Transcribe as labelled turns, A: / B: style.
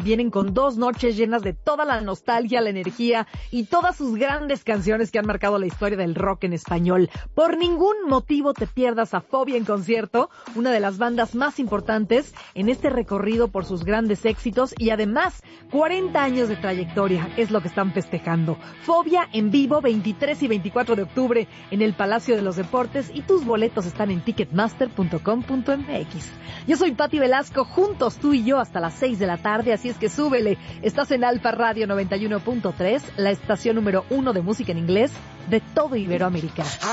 A: vienen con 2 noches llenas de toda la nostalgia, la energía y todas sus grandes canciones que han marcado la historia del rock en español. Por ningún motivo te pierdas a Fobia en concierto, una de las bandas más importantes en este recorrido por sus grandes éxitos y además 40 años de trayectoria es lo que están festejando. Fobia en vivo 23 y 24 de octubre en el Palacio de los Deportes y tus boletos están en ticketmaster.com.mx. Yo soy Pati Velasco, juntos tú y yo hasta las 6 de la tarde, así es que súbele. Estás en Alfa Radio 91.3, la estación número 1 de música en inglés de todo Iberoamérica.